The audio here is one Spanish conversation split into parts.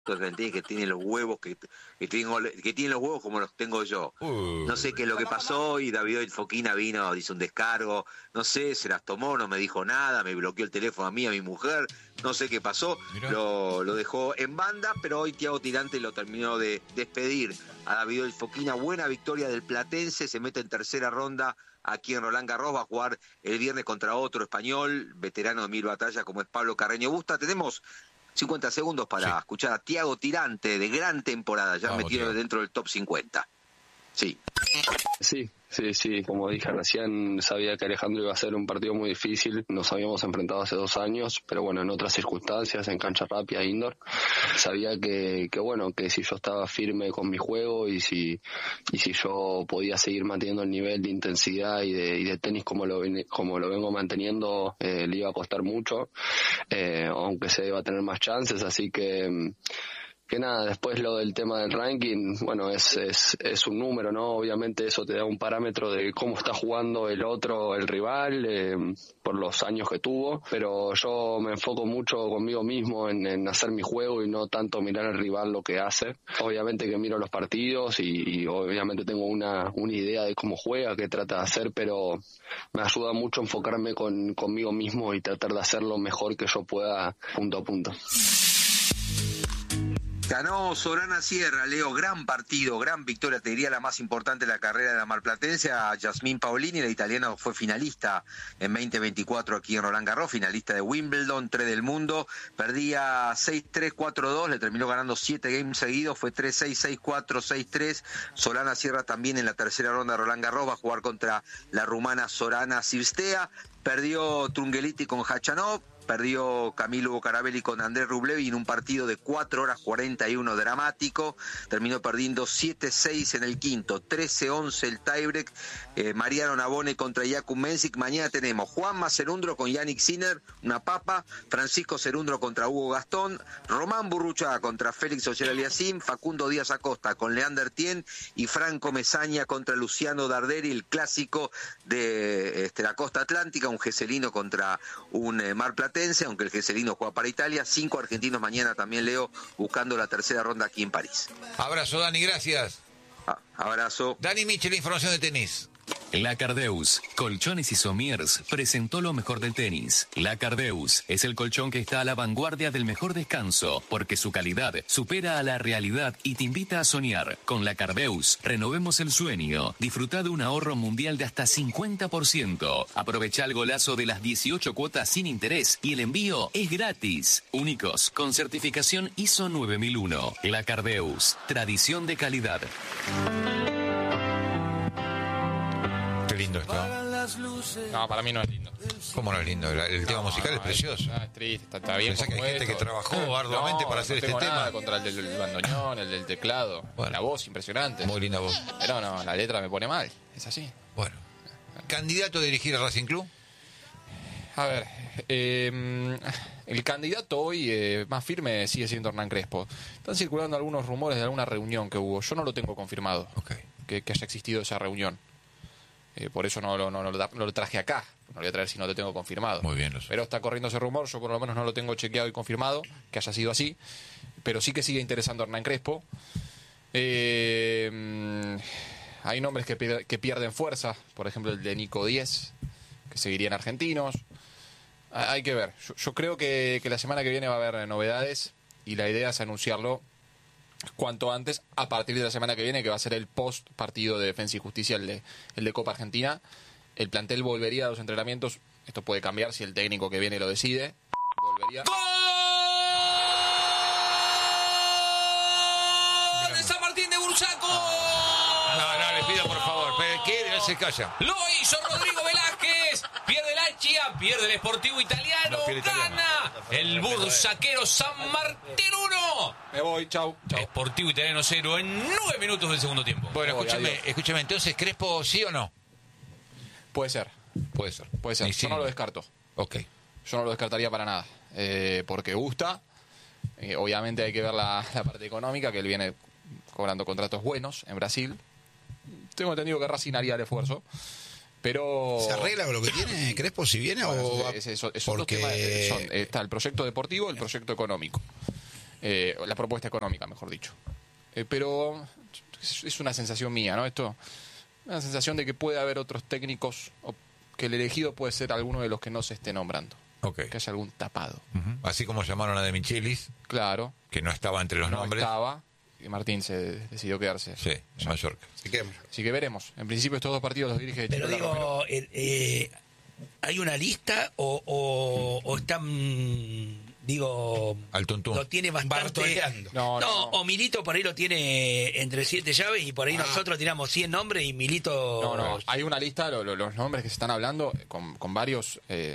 Argentina que tiene los huevos que tiene los huevos como los tengo yo. No sé qué es lo que pasó y David Foquina vino, hizo un descargo, no sé, se las tomó, no me dijo nada, me bloqueó el teléfono a mí, a mi mujer, no sé qué pasó, lo dejó en banda, pero hoy Thiago Tirante lo terminó de despedir a David Foquina. Buena victoria del Platense, se mete en tercera ronda aquí en Roland Garros, va a jugar el viernes contra otro español, veterano de 1000 batallas como es Pablo Carreño Busta. Tenemos 50 segundos para escuchar a Thiago Tirante, de gran temporada, ya metido dentro del top 50. Sí. Sí, como dije recién, sabía que Alejandro iba a ser un partido muy difícil, nos habíamos enfrentado hace 2 años, pero bueno, en otras circunstancias, en cancha rápida, indoor, sabía que si yo estaba firme con mi juego y si yo podía seguir manteniendo el nivel de intensidad y de tenis como lo vengo manteniendo, le iba a costar mucho, aunque se iba a tener más chances, así que nada, después lo del tema del ranking, bueno, es un número, ¿no? Obviamente eso te da un parámetro de cómo está jugando el rival, por los años que tuvo, pero yo me enfoco mucho conmigo mismo en hacer mi juego y no tanto mirar al rival lo que hace. Obviamente que miro los partidos y obviamente tengo una idea de cómo juega, qué trata de hacer, pero me ayuda mucho enfocarme conmigo mismo y tratar de hacer lo mejor que yo pueda punto a punto. Ganó Sorana Sierra, Leo, gran partido, gran victoria, te diría la más importante de la carrera de la marplatense, a Yasmín Paolini, la italiana fue finalista en 2024 aquí en Roland Garros, finalista de Wimbledon, 3 del mundo, perdía 6-3, 4-2, le terminó ganando 7 games seguidos, fue 3-6, 6-4, 6-3, Sorana Sierra también en la tercera ronda de Roland Garros va a jugar contra la rumana Sorana Cirstea, perdió Trungeliti con Khachanov, perdió Camilo Bucarabelli con Andrés Rublev en un partido de 4 horas 41 dramático, terminó perdiendo 7-6 en el quinto, 13-11 el tiebreak, Mariano Navone contra Jakub Mensik. Mañana tenemos Juanma Cerundro con Yannick Sinner, una papa, Francisco Cerundro contra Hugo Gastón, Román Burruchaga contra Félix Auger-Aliassime, Facundo Díaz Acosta con Leander Tien y Franco Mesaña contra Luciano Darderi, el clásico de la costa atlántica, un geselino contra un marplatense, aunque el geselino juega para Italia. 5 argentinos mañana también, Leo, buscando la tercera ronda aquí en París. Abrazo, Dani, gracias. Abrazo. Dani Michel, información de tenis. La Cardeus, Colchones y Somiers, presentó lo mejor del tenis. La Cardeus es el colchón que está a la vanguardia del mejor descanso, porque su calidad supera a la realidad y te invita a soñar. Con La Cardeus, renovemos el sueño. Disfruta de un ahorro mundial de hasta 50%. Aprovecha el golazo de las 18 cuotas sin interés y el envío es gratis. Únicos, con certificación ISO 9001. La Cardeus, tradición de calidad. Lindo esto. No, para mí no es lindo. ¿Cómo no es lindo? El tema musical es precioso. Es triste, está bien. Pensá que hay gente que trabajó arduamente para hacer este tema. Nada contra el del bandoneón, el del teclado. Bueno, la voz impresionante. Muy linda voz. Pero no, la letra me pone mal. Es así. Bueno. ¿Candidato a dirigir el Racing Club? A ver, el candidato hoy más firme sigue siendo Hernán Crespo. Están circulando algunos rumores de alguna reunión que hubo. Yo no lo tengo confirmado. Que haya existido esa reunión. Por eso no lo traje acá. No lo voy a traer si no lo tengo confirmado. Muy bien. Pero está corriendo ese rumor. Yo por lo menos no lo tengo chequeado y confirmado que haya sido así. Pero sí que sigue interesando a Hernán Crespo. Hay nombres que pierden fuerza. Por ejemplo, el de Nico Díez, que seguirían argentinos. Hay que ver. Yo creo que la semana que viene va a haber novedades. Y la idea es anunciarlo cuanto antes, a partir de la semana que viene, que va a ser el post partido de Defensa y Justicia, el de Copa Argentina. El plantel volvería a los entrenamientos. Esto puede cambiar si el técnico que viene lo decide. Volvería. ¡Gol de San Martín de Bursaco! No, le pido por favor. Pero ¿qué? Se calla. Lo hizo Rodrigo Velázquez. Pierde la Chia, pierde el Sportivo Italiano. Gana el bursaquero San Martín 1. Me voy, chau. Sportivo Italiano 0 en 9 minutos del segundo tiempo. Bueno, escúchame, entonces, ¿Crespo sí o no? Puede ser. Yo no lo descarto. Ok. Yo no lo descartaría para nada. Porque gusta. Obviamente hay que ver la parte económica, que él viene cobrando contratos buenos en Brasil. Tengo entendido que Racing haría el esfuerzo. Pero ¿se arregla con lo que tiene Crespo si viene? Bueno, o porque está el proyecto deportivo y el proyecto económico. la propuesta económica, mejor dicho. Pero es una sensación mía, ¿no? Esto, una sensación de que puede haber otros técnicos, o que el elegido puede ser alguno de los que no se esté nombrando. Okay. Que haya algún tapado. Así como llamaron a De Michelis, Claro. que no estaba entre los nombres. No estaba, y Martín se decidió quedarse. Sí, en Mallorca. Así que veremos. En principio estos 2 partidos los dirige Pero Chirola digo, Romero. ¿hay una lista o están, digo, Al tuntún. lo tiene bastante? Bartoleando. No. O Milito por ahí lo tiene entre 7 llaves y por ahí nosotros tiramos 100 nombres y Milito... No. Hay una lista, los nombres que se están hablando, con varios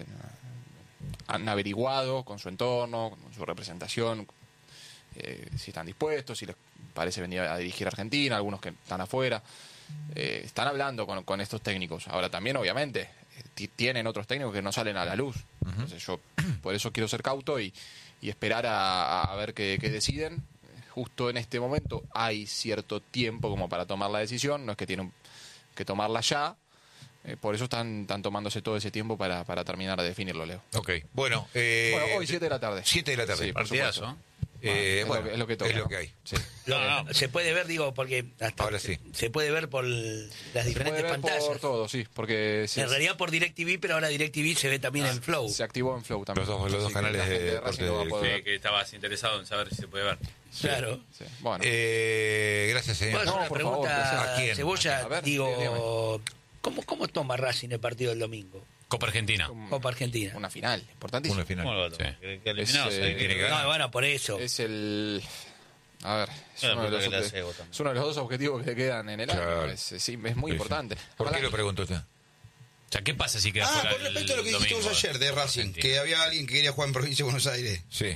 han averiguado con su entorno, con su representación, si están dispuestos, si les parece venir a dirigir a Argentina, algunos que están afuera. Están hablando con estos técnicos. Ahora también, obviamente, tienen otros técnicos que no salen a la luz. Entonces yo por eso quiero ser cauto y esperar a ver qué deciden. Justo en este momento hay cierto tiempo como para tomar la decisión, no es que tienen que tomarla ya. Por eso están tomándose todo ese tiempo para terminar de definirlo, Leo. Ok, bueno. Hoy 7 de la tarde. 7 de la tarde. Sí, por Partidazo. supuesto. Bueno, es lo que toca. es lo que hay. Sí. Se puede ver, digo, porque hasta Ahora sí. se puede ver por las Se puede diferentes ver pantallas. por todo, sí, porque En realidad por DirecTV, pero ahora DirecTV se ve también en Flow. se activó en Flow también. Los dos Así que canales la gente de Racing deporte lo va a del- poder ver. Que estabas interesado en saber si se puede ver. Claro. Sí. Bueno, Gracias, señor. Puedo hacer una por favor, pregunta, ¿a quién? Cebolla, A ver, digo, ¿cómo toma Racing el partido del domingo? Copa Argentina. Copa Argentina. una final, importantísima. Una final. ¿Cómo lo va a tomar? Sí. Que eliminados Es, ahí, tiene que que- ganar. No, bueno, por eso. Es el... A ver, es Bueno, uno, de los, porque la cebo también. es uno de los 2 objetivos que le quedan en el Claro. año. Es muy importante. ¿Por Ojalá- qué lo preguntó usted? O sea, ¿qué pasa si queda fuera Con respecto a lo que el dijiste vos domingo? ayer de Racing, Argentina. que había alguien que quería jugar en Provincia de Buenos Aires. Sí.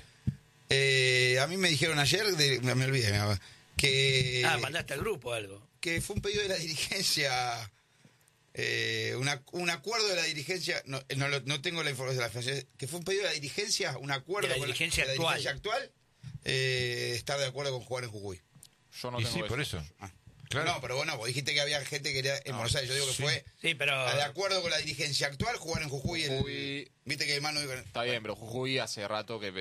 A mí me dijeron ayer, me olvidé, que, Mandaste al grupo algo. que fue un pedido de la dirigencia, un acuerdo de la dirigencia, no tengo la información, que fue un pedido de la dirigencia, un acuerdo De la con dirigencia de la actual. dirigencia actual, estar de acuerdo con jugar en Jujuy. Yo no Y tengo sí, por eso. Claro. No, pero bueno, vos dijiste que había gente que quería en Buenos Aires. Yo digo que fue Sí, pero... de acuerdo con la dirigencia actual jugar en Jujuy. Viste que Manu dijo... Está bien, pero Jujuy hace rato que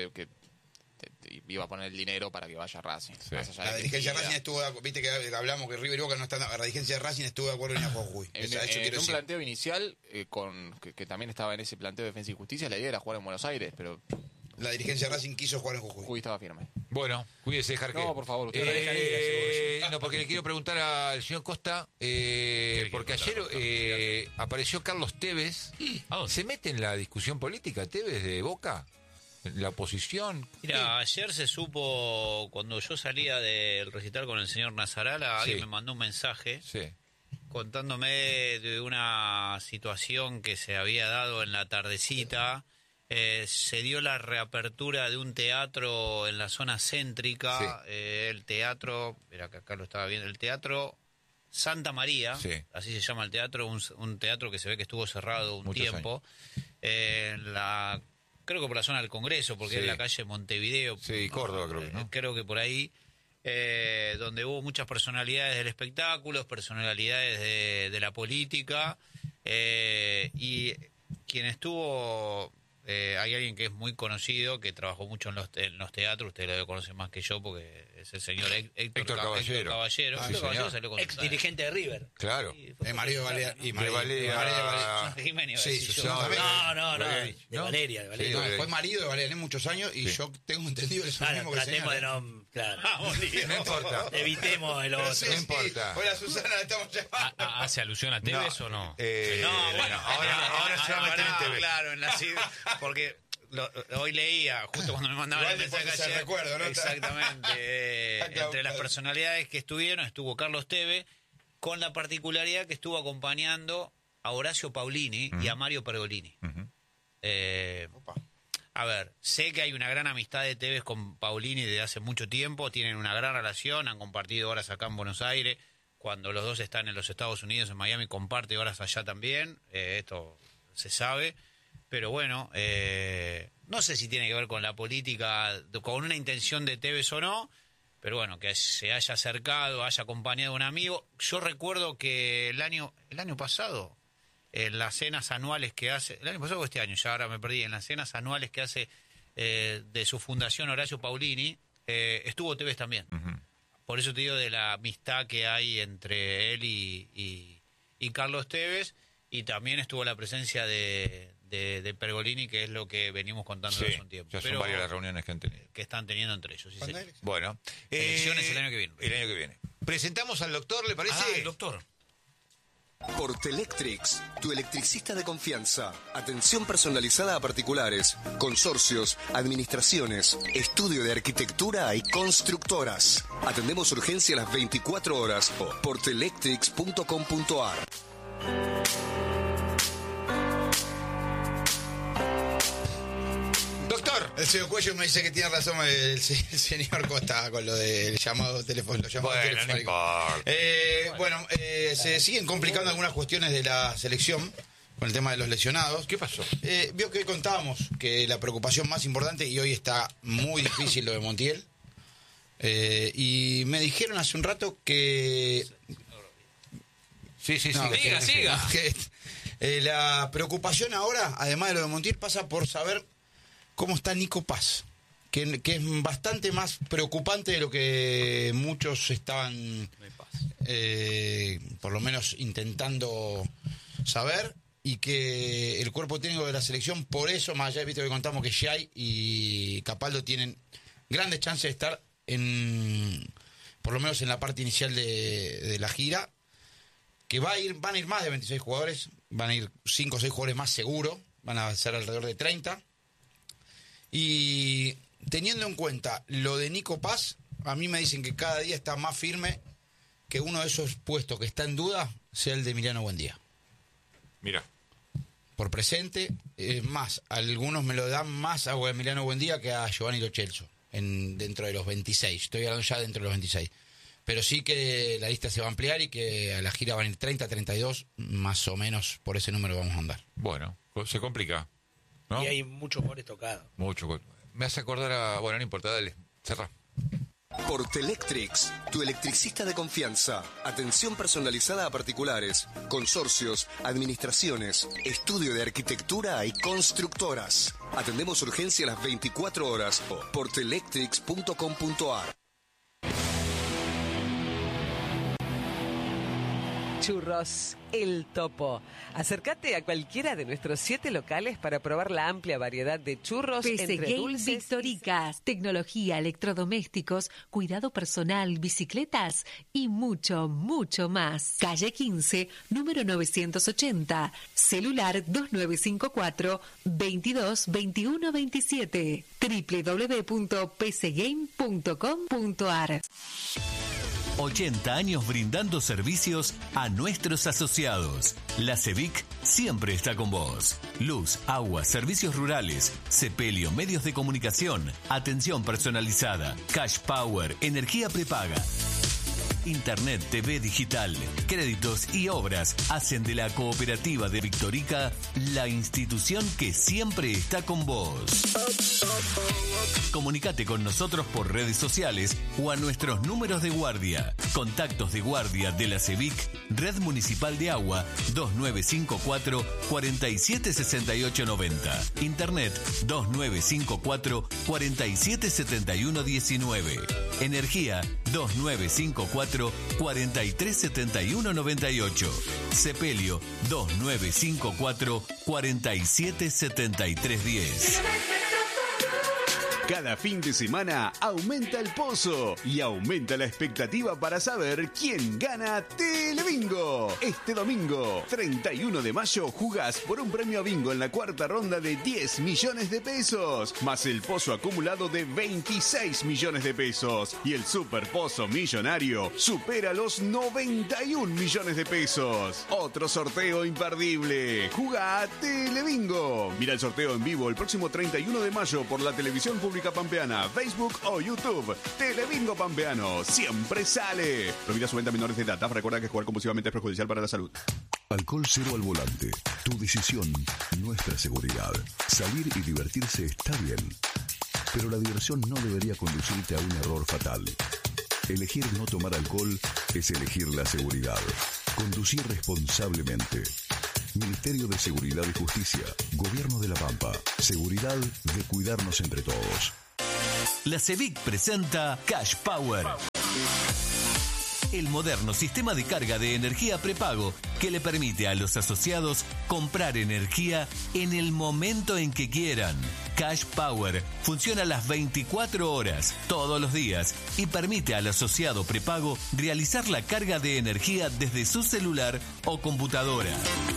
te iba a poner el dinero para que vaya a Racing. Más allá La de que dirigencia de pida. Racing estuvo de acuerdo. Viste que hablamos que River y Boca no están... La dirigencia de Racing estuvo de acuerdo en ir a Jujuy. En, Eso quiero en un decir. planteo inicial, que también estaba en ese planteo de Defensa y Justicia, la idea era jugar en Buenos Aires, pero La dirigencia de Racing quiso jugar en Jujuy. Jujuy estaba firme. Bueno, cuídese, Jarque. No, por favor, usted no deja ir, no, porque le quiero preguntar al señor Costa, porque ayer apareció Carlos Tevez. ¿A dónde? ¿Se mete en la discusión política Tevez de Boca? ¿La oposición? Mira, ayer se supo, cuando yo salía del recital con el señor Nazarala, alguien Sí. me mandó un mensaje Sí. contándome de una situación que se había dado en la tardecita. Se dio la reapertura de un teatro en la zona céntrica, el teatro, mira que acá lo estaba viendo, el teatro Santa María, Sí. así se llama el teatro, un teatro que se ve que estuvo cerrado un Muchos tiempo, creo que por la zona del Congreso, porque Sí. es la calle Montevideo. Sí, Córdoba creo que, ¿no? Creo que por ahí, donde hubo muchas personalidades del espectáculo, personalidades de la política, y quien estuvo... hay alguien que es muy conocido, que trabajó mucho en los teatros, ustedes lo conocen más que yo, porque es el señor Héctor Caballero. Caballero. Ah, Héctor sí, Caballero señor. salió con Ex dirigente de River. Claro. Sí, fue Mario Valera. Y De Valera. Jiménez, Sí, iba a decir yo. Susana también. No, Valeria, de ¿no? Valeria, de Valeria. No, fue marido de Valeria muchos años y Sí. yo tengo entendido que es lo Claro, mismo que el tratemos señor. de no... Claro. No importa. Evitemos el otro. Sí, No sí. importa. Hola Susana, la estamos llamando. ¿Hace alusión a Tevez o no? No, bueno, ahora se va a meter en TV. Claro, porque hoy leía, justo cuando me mandaban Igual el mensaje después se ayer, recuerdo, ¿no? exactamente, Claro, entre las claro. personalidades que estuvieron, estuvo Carlos Tevez, con la particularidad que estuvo acompañando a Horacio Paulini y a Mario Pergolini. A ver, sé que hay una gran amistad de Tevez con Paulini desde hace mucho tiempo, tienen una gran relación, han compartido horas acá en Buenos Aires, cuando los dos están en los Estados Unidos, en Miami, comparte horas allá también, esto se sabe, pero bueno, no sé si tiene que ver con la política, con una intención de Tevez o no, pero bueno, que se haya acercado, haya acompañado a un amigo. Yo recuerdo que el año pasado, en las cenas anuales que hace, el año pasado o este año, ya ahora me perdí, en las cenas anuales que hace de su fundación Horacio Paulini, estuvo Tevez también. Por eso te digo de la amistad que hay entre él y Carlos Tevez, y también estuvo la presencia de Pergolini, que es lo que venimos contando hace un tiempo. Ya son varias las reuniones que han tenido. Que están teniendo entre ellos. Sí, bueno. Elecciones el año que viene. El año que viene. Presentamos al doctor, ¿le parece? El doctor. Portelectrics, tu electricista de confianza. Atención personalizada a particulares, consorcios, administraciones, estudio de arquitectura y constructoras. Atendemos urgencia a las 24 horas. Portelectrics.com.ar. Doctor. El señor Cuello me dice que tiene razón el señor Costa con lo del llamado telefónico. Bueno, no importa. Se siguen complicando algunas cuestiones de la selección con el tema de los lesionados. ¿Qué pasó? Vio que hoy contábamos que la preocupación más importante, y hoy está muy difícil lo de Montiel, y me dijeron hace un rato que... Siga. La preocupación ahora, además de lo de Montiel, pasa por saber cómo está Nico Paz, que es bastante más preocupante de lo que muchos estaban, por lo menos, intentando saber, y que el cuerpo técnico de la selección, por eso, más allá de que contamos que Jay y Capaldo tienen grandes chances de estar por lo menos en la parte inicial de la gira, que van a ir más de 26 jugadores, van a ir 5 o 6 jugadores más seguro, van a ser alrededor de 30. Y teniendo en cuenta lo de Nico Paz, a mí me dicen que cada día está más firme que uno de esos puestos que está en duda sea el de Emiliano Buendía. Mira. Por presente, más, algunos me lo dan más a Emiliano Buendía que a Giovanni Lo Celso, dentro de los 26. Estoy hablando ya dentro de los 26. Pero sí que la lista se va a ampliar y que a la gira van a ir 30, 32, más o menos por ese número vamos a andar. Bueno, se complica, ¿no? Y hay muchos goles tocados. Mucho. Me hace acordar a... Bueno, no importa, dale, cerrá. Portelectrics, tu electricista de confianza. Atención personalizada a particulares, consorcios, administraciones, estudio de arquitectura y constructoras. Atendemos urgencia a las 24 horas. Portelectrics.com.ar. Churros El Topo. Acércate a cualquiera de nuestros 7 locales para probar la amplia variedad de churros entre dulces. Victoricas, tecnología, electrodomésticos, cuidado personal, bicicletas y mucho, mucho más. Calle 15, número 980, celular 2954-222127, www.pcgame.com.ar. 80 años brindando servicios a nuestros asociados. La CEVIC siempre está con vos. Luz, agua, servicios rurales, sepelio, medios de comunicación, atención personalizada, cash power, energía prepaga. Internet, TV digital, créditos y obras hacen de la cooperativa de Victorica la institución que siempre está con vos. Comunicate con nosotros por redes sociales o a nuestros números de guardia. Contactos de guardia de la CEVIC, Red Municipal de Agua, 2954 476890. Internet 2954 477119. Energía 2954 437198. Sepelio 2954 477310. Cada fin de semana aumenta el pozo y aumenta la expectativa para saber quién gana Telebingo. Este domingo, 31 de mayo, jugás por un premio bingo en la cuarta ronda de 10 millones de pesos, más el pozo acumulado de 26 millones de pesos. Y el super pozo millonario supera los 91 millones de pesos. Otro sorteo imperdible. Jugá Telebingo. Mira el sorteo en vivo el próximo 31 de mayo por la televisión pública pampeana, Facebook o YouTube. Telebingo Pampeano siempre sale. Prohibida su venta a menores de edad. Recuerda que jugar compulsivamente es perjudicial para la salud. Alcohol cero al volante. Tu decisión, nuestra seguridad. Salir y divertirse está bien, pero la diversión no debería conducirte a un error fatal. Elegir no tomar alcohol es elegir la seguridad. Conducir responsablemente. Ministerio de Seguridad y Justicia, Gobierno de La Pampa. Seguridad de cuidarnos entre todos. La CEVIC presenta Cash Power. El moderno sistema de carga de energía prepago que le permite a los asociados comprar energía en el momento en que quieran. Cash Power funciona las 24 horas, todos los días, y permite al asociado prepago realizar la carga de energía desde su celular o computadora.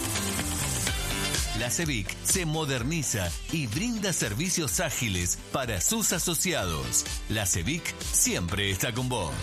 La CEVIC se moderniza y brinda servicios ágiles para sus asociados. La CEVIC siempre está con vos.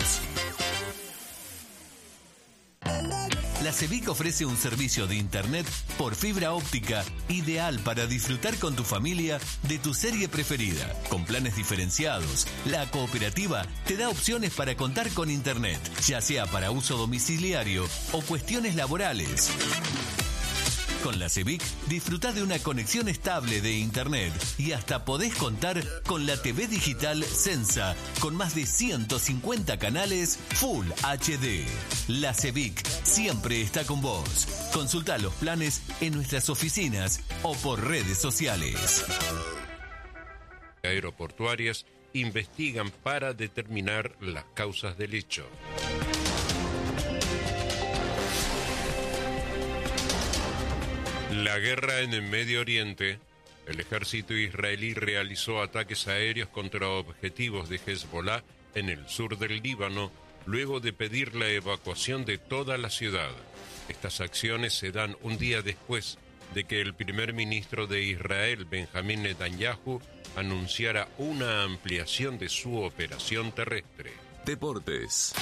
La CEVIC ofrece un servicio de internet por fibra óptica ideal para disfrutar con tu familia de tu serie preferida. Con planes diferenciados, la cooperativa te da opciones para contar con internet, ya sea para uso domiciliario o cuestiones laborales. Con la CEVIC disfruta de una conexión estable de internet y hasta podés contar con la TV digital Sensa con más de 150 canales Full HD. La CEVIC siempre está con vos. Consulta los planes en nuestras oficinas o por redes sociales. Aeroportuarias investigan para determinar las causas del hecho. La guerra en el Medio Oriente. El ejército israelí realizó ataques aéreos contra objetivos de Hezbollah en el sur del Líbano, luego de pedir la evacuación de toda la ciudad. Estas acciones se dan un día después de que el primer ministro de Israel, Benjamín Netanyahu, anunciara una ampliación de su operación terrestre. Deportes.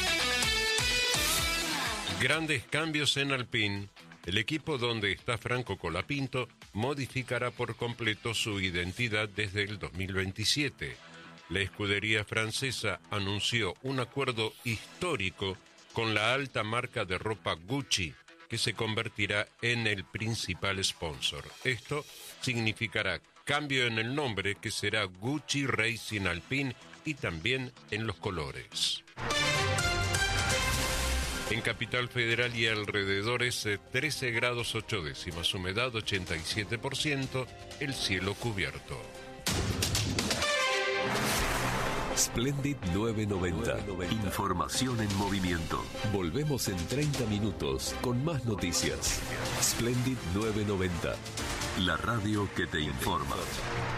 Grandes cambios en Alpine. El equipo donde está Franco Colapinto modificará por completo su identidad desde el 2027. La escudería francesa anunció un acuerdo histórico con la alta marca de ropa Gucci, que se convertirá en el principal sponsor. Esto significará cambio en el nombre, que será Gucci Racing Alpine, y también en los colores. En Capital Federal y alrededores, 13 grados 8 décimas, humedad 87%, el cielo cubierto. Splendid 990. Información en movimiento. Volvemos en 30 minutos con más noticias. Splendid 990. La radio que te informa.